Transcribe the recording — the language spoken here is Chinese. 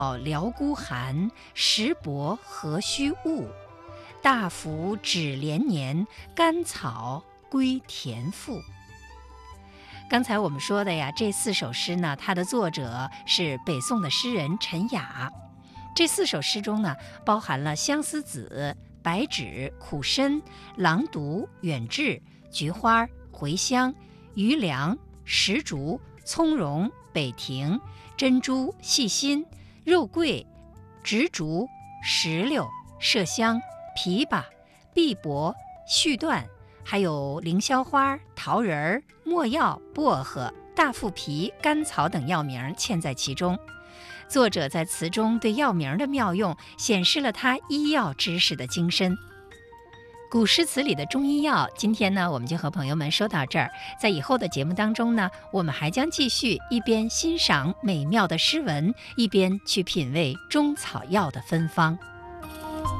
疗孤寒，食帛何须物？大服止连年，甘草归田赋。刚才我们说的呀，这4首诗呢，它的作者是北宋的诗人陈雅。这4首诗中呢，包含了相思子、白芷、苦参、郎读、远志、菊花、茴香、余粮、石竹、葱蓉、北亭、珍珠、细心、肉桂、植竹、石榴、麝香、枇杷、碧柏、絮断，还有凌霄花、桃仁、没药、薄荷、大腹皮、甘草等药名嵌在其中。作者在词中对药名的妙用，显示了他医药知识的精深。古诗词里的中医药，今天呢，我们就和朋友们说到这儿。在以后的节目当中呢，我们还将继续一边欣赏美妙的诗文，一边去品味中草药的芬芳。